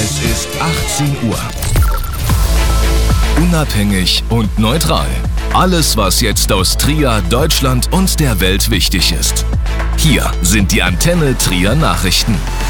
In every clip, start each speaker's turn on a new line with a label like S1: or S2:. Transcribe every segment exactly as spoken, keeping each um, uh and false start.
S1: Es ist achtzehn Uhr. Unabhängig und neutral. Alles, was jetzt aus Trier, Deutschland und der Welt wichtig ist. Hier sind die Antenne Trier Nachrichten.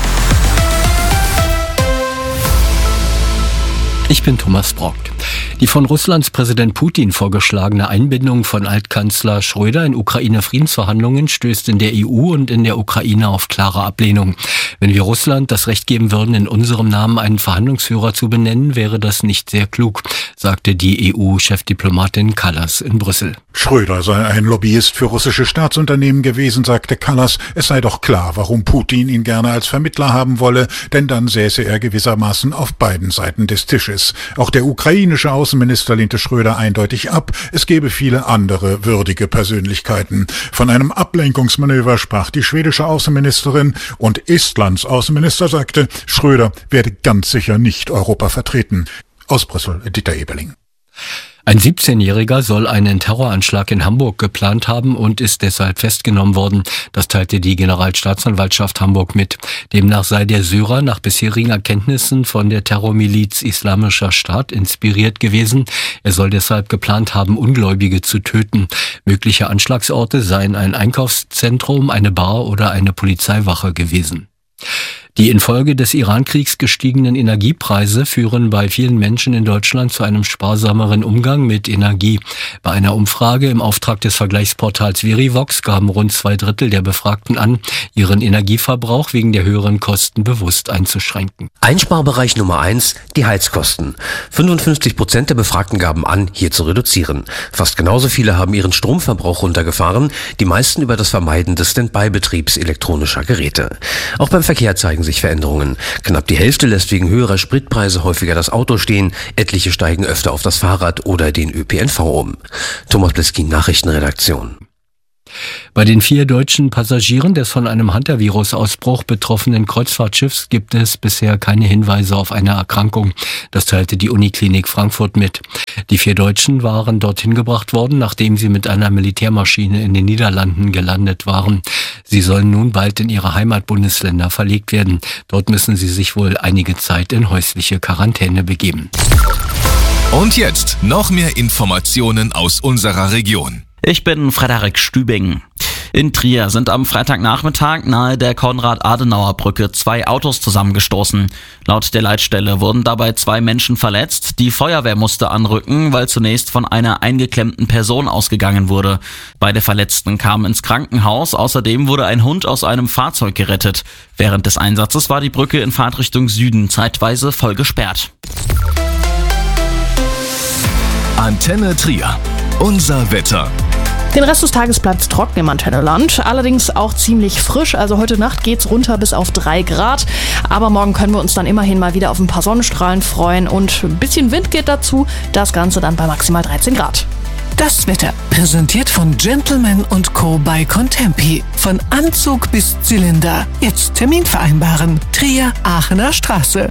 S2: Ich bin Thomas Brock. Die von Russlands Präsident Putin vorgeschlagene Einbindung von Altkanzler Schröder in Ukraine-Friedensverhandlungen stößt in der E U und in der Ukraine auf klare Ablehnung. Wenn wir Russland das Recht geben würden, in unserem Namen einen Verhandlungsführer zu benennen, wäre das nicht sehr klug, sagte die E U-Chefdiplomatin Kallas in Brüssel.
S3: Schröder sei ein Lobbyist für russische Staatsunternehmen gewesen, sagte Kallas. Es sei doch klar, warum Putin ihn gerne als Vermittler haben wolle, denn dann säße er gewissermaßen auf beiden Seiten des Tisches. Auch der ukrainische Außenminister lehnte Schröder eindeutig ab. Es gäbe viele andere würdige Persönlichkeiten. Von einem Ablenkungsmanöver sprach die schwedische Außenministerin und Estlands Außenminister sagte, Schröder werde ganz sicher nicht Europa vertreten. Aus Brüssel, Dieter Eberling.
S2: Ein siebzehnjähriger soll einen Terroranschlag in Hamburg geplant haben und ist deshalb festgenommen worden. Das teilte die Generalstaatsanwaltschaft Hamburg mit. Demnach sei der Syrer nach bisherigen Erkenntnissen von der Terrormiliz Islamischer Staat inspiriert gewesen. Er soll deshalb geplant haben, Ungläubige zu töten. Mögliche Anschlagsorte seien ein Einkaufszentrum, eine Bar oder eine Polizeiwache gewesen. Die infolge des Iran-Kriegs gestiegenen Energiepreise führen bei vielen Menschen in Deutschland zu einem sparsameren Umgang mit Energie. Bei einer Umfrage im Auftrag des Vergleichsportals Verivox gaben rund zwei Drittel der Befragten an, ihren Energieverbrauch wegen der höheren Kosten bewusst einzuschränken.
S4: Einsparbereich Nummer eins, die Heizkosten. fünfundfünfzig Prozent der Befragten gaben an, hier zu reduzieren. Fast genauso viele haben ihren Stromverbrauch runtergefahren, die meisten über das Vermeiden des Standby-Betriebs elektronischer Geräte. Auch beim Verkehr zeigen sich Veränderungen. Knapp die Hälfte lässt wegen höherer Spritpreise häufiger das Auto stehen, etliche steigen öfter auf das Fahrrad oder den Ö P N V um. Thomas Bliskin, Nachrichtenredaktion.
S2: Bei den vier deutschen Passagieren des von einem Hantavirus-Ausbruch betroffenen Kreuzfahrtschiffs gibt es bisher keine Hinweise auf eine Erkrankung. Das teilte die Uniklinik Frankfurt mit. Die vier Deutschen waren dorthin gebracht worden, nachdem sie mit einer Militärmaschine in den Niederlanden gelandet waren. Sie sollen nun bald in ihre Heimatbundesländer verlegt werden. Dort müssen sie sich wohl einige Zeit in häusliche Quarantäne begeben.
S1: Und jetzt noch mehr Informationen aus unserer Region.
S5: Ich bin Frederik Stübing. In Trier sind am Freitagnachmittag nahe der Konrad-Adenauer-Brücke zwei Autos zusammengestoßen. Laut der Leitstelle wurden dabei zwei Menschen verletzt. Die Feuerwehr musste anrücken, weil zunächst von einer eingeklemmten Person ausgegangen wurde. Beide Verletzten kamen ins Krankenhaus. Außerdem wurde ein Hund aus einem Fahrzeug gerettet. Während des Einsatzes war die Brücke in Fahrtrichtung Süden zeitweise voll gesperrt.
S1: Antenne Trier. Unser Wetter.
S6: Den Rest des Tages bleibt es trocken im Antenneland, allerdings auch ziemlich frisch. Also heute Nacht geht's runter bis auf drei Grad. Aber morgen können wir uns dann immerhin mal wieder auf ein paar Sonnenstrahlen freuen und ein bisschen Wind geht dazu. Das Ganze dann bei maximal dreizehn Grad.
S7: Das Wetter präsentiert von Gentleman und Co. bei Contempi. Von Anzug bis Zylinder. Jetzt Termin vereinbaren. Trier, Aachener Straße.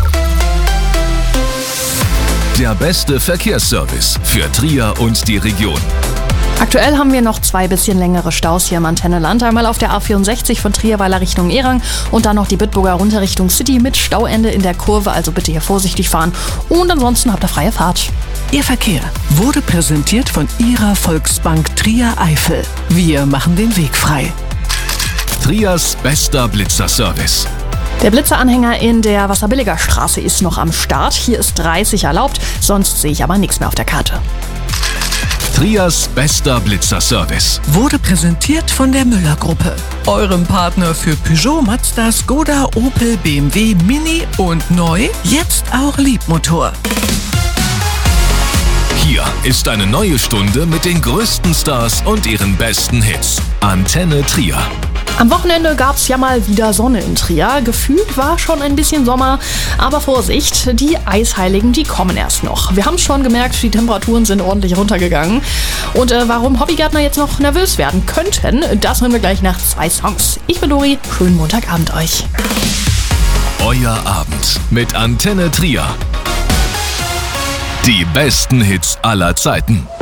S1: Der beste Verkehrsservice für Trier und die Region.
S6: Aktuell haben wir noch zwei bisschen längere Staus hier im Antenneland. Einmal auf der A vierundsechzig von Trierweiler Richtung Erang und dann noch die Bitburger runter Richtung City mit Stauende in der Kurve. Also bitte hier vorsichtig fahren und ansonsten habt ihr freie Fahrt.
S7: Ihr Verkehr wurde präsentiert von Ihrer Volksbank Trier Eifel. Wir machen den Weg frei.
S1: Triers bester Blitzerservice.
S6: Der Blitzeranhänger in der Wasserbilliger Straße ist noch am Start. Hier ist dreißig erlaubt, sonst sehe ich aber nichts mehr auf der Karte.
S1: Triers bester Blitzerservice
S7: wurde präsentiert von der Müller-Gruppe, eurem Partner für Peugeot, Mazda, Skoda, Opel, B M W, Mini und neu, jetzt auch Liebmotor.
S1: Hier ist eine neue Stunde mit den größten Stars und ihren besten Hits. Antenne Trier.
S6: Am Wochenende gab es ja mal wieder Sonne in Trier. Gefühlt war schon ein bisschen Sommer, aber Vorsicht, die Eisheiligen, die kommen erst noch. Wir haben es schon gemerkt, die Temperaturen sind ordentlich runtergegangen. Und äh, warum Hobbygärtner jetzt noch nervös werden könnten, das hören wir gleich nach zwei Songs. Ich bin Dori, schönen Montagabend euch.
S1: Euer Abend mit Antenne Trier. Die besten Hits aller Zeiten.